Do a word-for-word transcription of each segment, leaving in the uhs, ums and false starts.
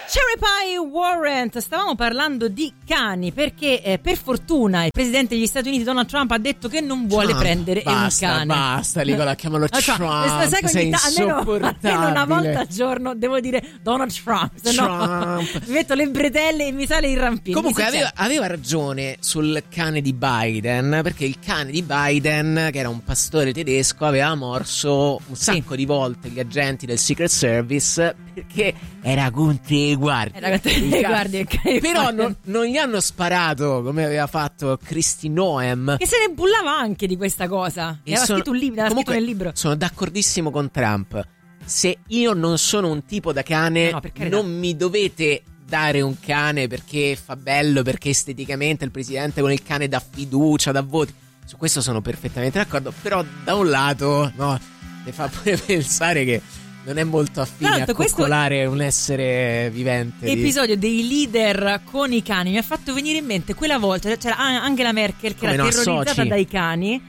Cherry Pie Warrant. Stavamo parlando di cani perché eh, per fortuna il presidente degli Stati Uniti Donald Trump ha detto che non vuole Trump, prendere basta, un cane. Basta, Nicola, chiamalo Ah, Trump. Trump. Sai, sei ta- insopportabile. Almeno, almeno una volta al giorno devo dire Donald Trump, se no mi metto le bretelle e mi sale il rampino. Comunque aveva, aveva ragione sul cane di Biden, perché il cane di Biden, che era un pastore tedesco, aveva morso un sacco sì. di volte gli agenti del Secret Service perché era contro i guardie. Era contro i guardie. Però non, non gli hanno sparato come aveva fatto Kristi Noem, che se ne bullava anche di questa cosa. E aveva sono, scritto un libro, aveva scritto nel libro. Sono d'accordissimo con Trump. Se io non sono un tipo da cane, no, no, non mi dovete dare un cane perché fa bello, perché esteticamente il presidente con il cane dà fiducia, dà voti. Su questo sono perfettamente d'accordo. Però da un lato, no, ti fa pure pensare che non è molto affine a coccolare un essere vivente. Episodio di... dei leader con i cani mi ha fatto venire in mente quella volta c'era Angela Merkel che Come era no, terrorizzata associ. dai cani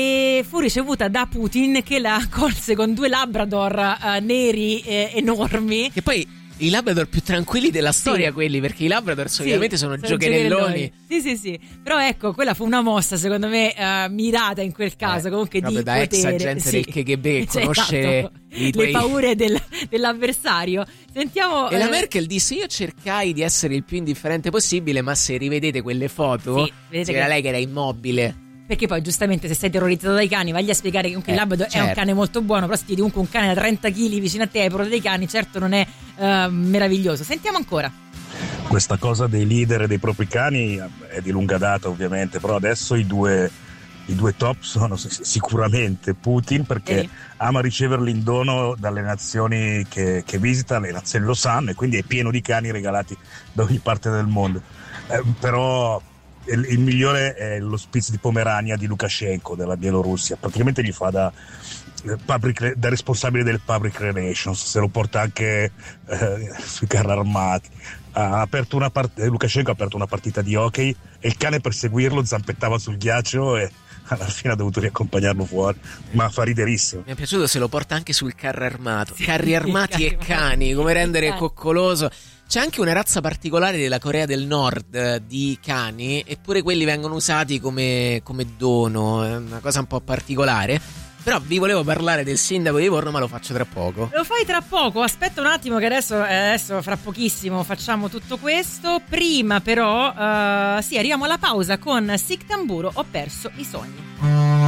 e fu ricevuta da Putin che la accolse con due Labrador uh, neri eh, enormi. Che poi i Labrador più tranquilli della storia, sì. quelli, perché i Labrador solitamente sì, sono, sono giocherelloni. Sì, sì, sì. Però ecco, quella fu una mossa, secondo me, uh, mirata in quel caso, eh, comunque di da potere. ex agente sì. del K G B, cioè, conoscere esatto. i tuoi... le paure del, dell'avversario. Sentiamo. E la eh... Merkel disse: io cercai di essere il più indifferente possibile, ma se rivedete quelle foto, sì, vedete c'era che... lei che era immobile. Perché poi giustamente se sei terrorizzato dai cani vagli a spiegare che comunque eh, il Labrador certo. è un cane molto buono, però se ti comunque un cane da trenta chili vicino a te hai paura dei cani, certo non è uh, meraviglioso. Sentiamo ancora. Questa cosa dei leader e dei propri cani è di lunga data ovviamente, però adesso i due, i due top sono sicuramente Putin, perché eh. ama riceverli in dono dalle nazioni che, che visita, le nazioni lo sanno, e quindi è pieno di cani regalati da ogni parte del mondo. Eh, però il, il migliore è lo Spitz di Pomerania di Lukashenko della Bielorussia, praticamente gli fa da, public, da responsabile del public relations, se lo porta anche eh, sui carri armati. Ha aperto una part- Lukashenko ha aperto una partita di hockey e il cane, per seguirlo, zampettava sul ghiaccio e alla fine ha dovuto riaccompagnarlo fuori, ma fa riderissimo. Mi è piaciuto se lo porta anche sul carro armato. Sì, carri armati e cani, come rendere coccoloso. C'è anche una razza particolare della Corea del Nord eh, di cani, eppure quelli vengono usati come, come dono, è una cosa un po' particolare. Però vi volevo parlare del sindaco di Livorno, ma lo faccio tra poco. Lo fai tra poco, aspetta un attimo che adesso, eh, adesso fra pochissimo facciamo tutto questo. Prima però, uh, sì, arriviamo alla pausa con Sic Tamburo, Ho perso i sogni.